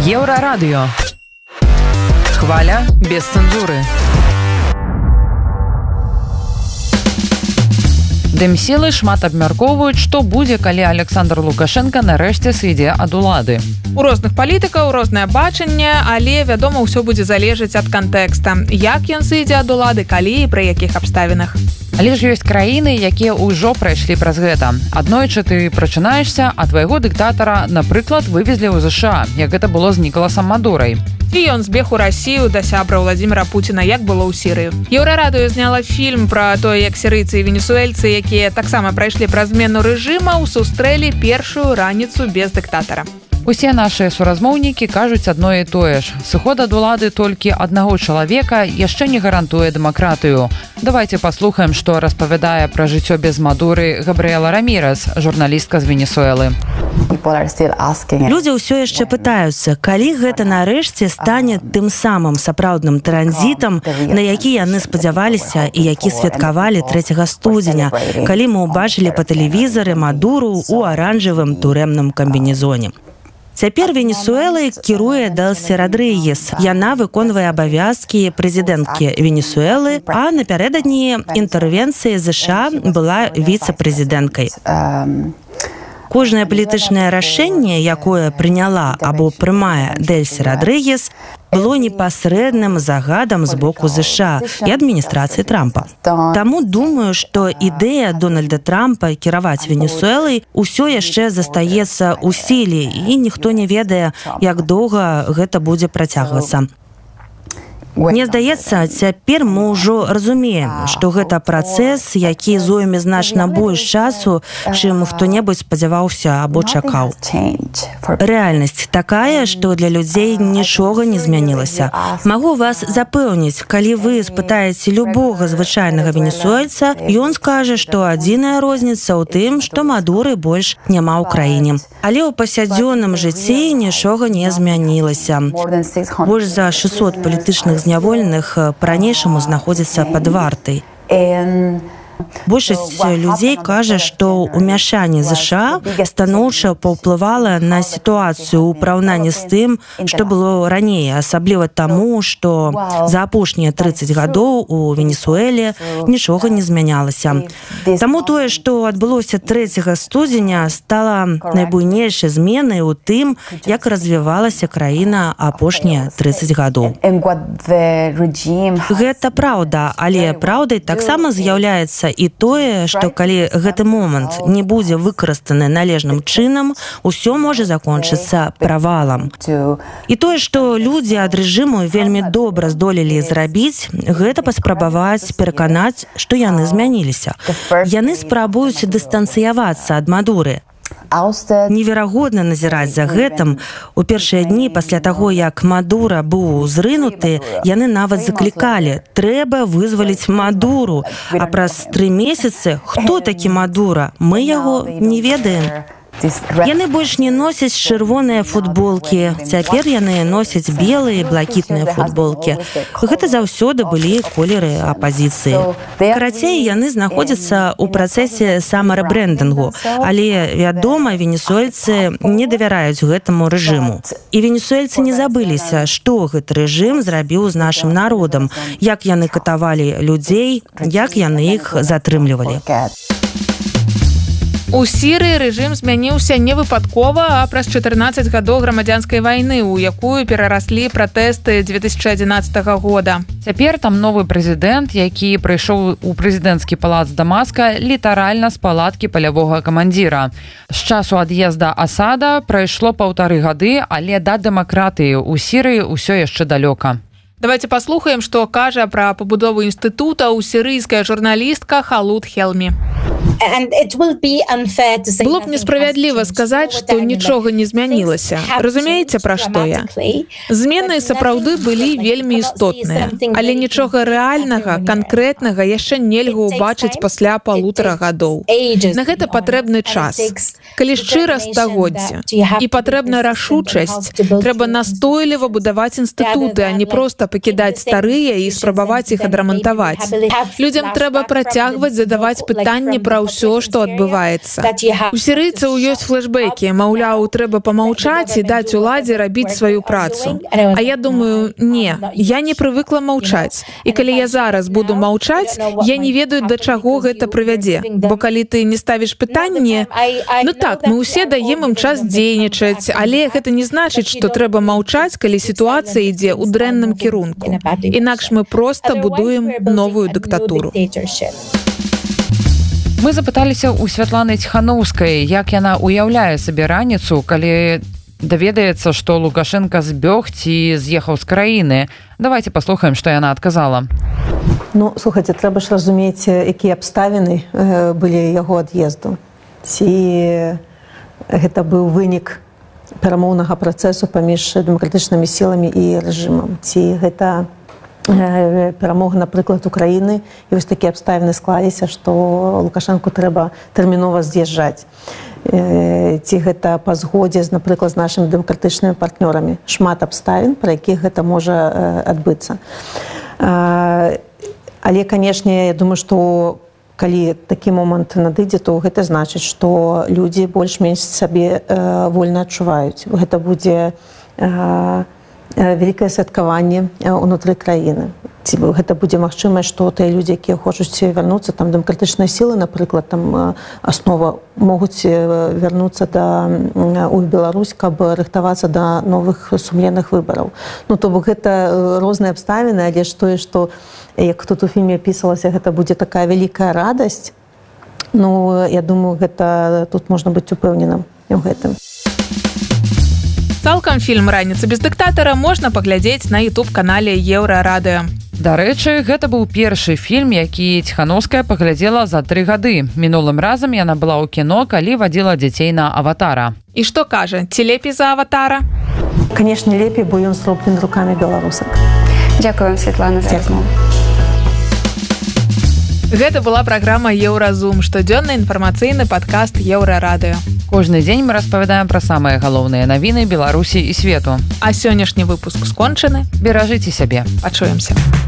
Еўрарадыё. Хваля без цэнзуры. Дэмсілы шмат абмяркоўваюць, што будзе, калі Александр Лукашенко нарэшце сыдзе ад улады. У розных палітыкаў рознае бачанне, але, вядома, ўсё будзе залежаць ад кантэкста. Як ён сыдзе ад улады, калі і пры якіх абставінах. Але ж ёсць краіны, якія ўжо прайшлі праз гэта. Аднойчы ты прачынаешся, а твайго дыктатара, напрыклад, вывезлі ў ЗША, як гэта было з Нікаласам Мадурай. І ён збег у Расію да сябра Владзіміра Пуціна, як было ў Сірыі. Еўрарадыё зняла фільм пра тое, як сірыйцы і венесуэльцы, якія таксама прайшлі праз змену рэжымаў, сустрэлі першую раніцу без дыктатара. Усе нашыя суразмоўнікі кажуць адно і тое ж. Сыход ад улады толькі аднаго чалавека яшчэ не гарантуе дэмакратыю. Давайте паслухаем, што распавядае пра жыццё без Мадуры Габрыэла Рамірес, журналістка з Венесуэлы. Людзі ўсё яшчэ пытаюцца, калі гэта нарэшце стане тым самым сапраўдным транзітам, на які яны спадзяваліся і які святкавалі 3 студзеня, калі мы ўбачылі па тэлевізары Мадуру ў аранжавым турэмным камбінезоне. Цяпер Венесуэлай кіруе Дэльсі Радрыгес. Яна выконвае абавязкі прэзідэнткі Венесуэлы, а напярэдадні інтэрвенцыі ЗША была віцэ-прэзідэнткай. Кожнае палітычнае рашэнне, якое прыняла або прымае Дэльсі Радрыгес, было непасрэдным загадам з боку ЗША і адміністрацыі Трампа. Таму думаю, што ідэя Дональда Трампа кіраваць Венесуэлай усё яшчэ застаецца ў сіле, і ніхто не ведае, як доўга гэта будзе працягвацца. Мне здаецца, цяпер мы ўжо разумеем, што гэта працэс, які зойме значна больш часу, чым хто-небудзь спадзяваўся або чакаў. Рэальнасць такая, што для людзей нічога не змянілася. Магу вас запэўніць, калі вы спытаеце любога звычайнага венесуэльца, ён скажа, што адзіная розніца ў тым, што Мадуры больш няма ў краіне. Але ў пасядзённым жыцці нічога не змянілася. Больш за 600 палітычных зняволеных па-ранейшаму знаходзіцца пад вартай. Большасць людзей кажа, што ўмяшанне ЗША станоўча паўплывала на сітуацыю ў параўнанні з тым, што было раней, асабліва таму, што за апошнія 30 гадоў у Венесуэле нічога не змянялася. Таму тое, што адбылося 3 студзеня, стала найбуйнейшай зменай у тым, як развівалася краіна апошнія 30 гадоў. Гэта праўда, але праўдай таксама з'яўляецца і тое, што калі гэты момант не будзе выкарыстаны належным чынам, усё можа закончыцца правалам. І тое, што людзі ад рэжыму вельмі добра здолелі зрабіць, гэта паспрабаваць пераканаць, што яны змяніліся. Яны спрабуюць дыстанцыявацца ад Мадуры. Неверагодна назіраць за гэтым. У першыя дні пасля таго, як Мадура быў зрынуты, яны нават заклікалі: трэба вызваліць Мадуру. А праз 3 месяцы хто такі Мадура? Мы яго не ведаем. Яны больш не носяць чырвоныя футболкі. Цяпер яны носяць белыя і блакітныя футболкі. Гэта заўсёды былі колеры апазіцыі. Карацей, яны знаходзяцца ў працэсе самарэбрэндынгу, але, вядома, венесуэльцы не давяраюць гэтаму рэжыму. І венесуэльцы не забыліся, што гэты рэжым зрабіў з нашым народам, як яны катавалі людзей, як яны іх затрымлівалі. У Сірыі рэжым змяніўся не выпадкова, а праз 14 гадоў грамадзянскай вайны, у якую перараслі пратэсты 2011 года. Цяпер там новы прэзідэнт, які прыйшоў у прэзідэнцкі палац Дамаска літаральна з палаткі палявога камандзіра. З часу ад'езда Асада прайшло 1,5 гады, але да дэмакратыі ў Сірыі ўсё яшчэ далёка. Давайте паслухаем, што кажа пра пабудову інстытута сірыйская журналістка Халуд Хелмі. Было б несправядліва сказаць, што нічога не змянілася. Разумееце, пра што я? Змены сапраўды былі вельмі істотныя, але нічога рэальнага, канкрэтнага яшчэ нельга ўбачыць пасля 1,5 гадоў. На гэта патрэбны час. Калі шчыра стагоддзе. І патрэбна рашучасць. Трэба настойліва будаваць інстытуты, а не проста пакідаць старыя і спрабаваць іх адрамантаваць. Людзям трэба працягваць задаваць пытанні пра ўсё ўсё, што адбываецца. У сірыйцаў ёсць флешбекі, маўляў, трэба памаўчаць і даць уладзе рабіць сваю працу. А я думаю, не, я не прывыкла маўчаць. І калі я зараз буду маўчаць, я не ведаю, да чаго гэта прывядзе. Бо калі ты не ставіш пытанне, ну так, мы ўсе даем ім час дзейнічаць, але гэта не значыць, што трэба маўчаць, калі сітуацыя ідзе ў дрэнным кірунку. Інакш мы проста будуем новую дыктатуру. Мы запыталіся ў Святланы Ціханаўскай, як яна уяўляе сабе раніцу, калі даведаецца, што Лукашенка збег ці з'ехаў з краіны. Давайте паслухаем, што яна адказала. Ну, слухайце, трэба ж разумець, якія абставіны былі яго ад'езду. Ці гэта быў вынік перамоўнага працэсу паміж дэмакратычнымі сіламі і рэжымам. Ці гэта перамога, напрыклад, Украіны, і вось такія абставіны склаліся, што Лукашэнку трэба тэрмінова з'язджаць. Ці гэта па згодзе, напрыклад, з нашымі дэмакратычнымі партнёрамі. Шмат абставін, пра якіх гэта можа адбыцца. Але, канешне, я думаю, што калі такі момант надыдзе, то гэта значыць, што людзі больш-менш сабе вольна адчуваюць. Гэта будзе вялікае святкаванне ўнутры краіны. Ці гэта будзе магчымасць, што тыя людзі, якія хочуць вярнуцца, там дэмакратычныя сілы, напрыклад, там аснова могуць вярнуцца у Беларусь, каб рыхтавацца да новых сумленных выбараў. Ну, то бок гэта розныя абставіны, але ж тое, што, як тут у фільме пісалася, гэта будзе такая вялікая радасць, ну, я думаю, гэта тут можна быць упэўненым у гэтым. Цалкам фільм «Раніца без дыктатара» можна паглядзець на YouTube-канале Еўрарадыё. Дарэчы, гэта быў першы фільм, які Ціханаўская паглядзела за 3 гады. Мінулым разам яна была ў кіно, калі вадзіла дзяцей на «Аватара». І што кажа, ці лепей за «Аватара»? Канешне, лепей, бо ён зроблены рукамі беларусак. Дзякую вам, Святлана, за размову. Гэта была праграма «Еўразум», штодзённы інфармацыйны падкаст Еўрарадыё. Кожны дзень мы распавядаем пра самыя галоўныя навіны Беларусі і свету. А сённяшні выпуск скончаны. Беражыце сябе. Пачуемся.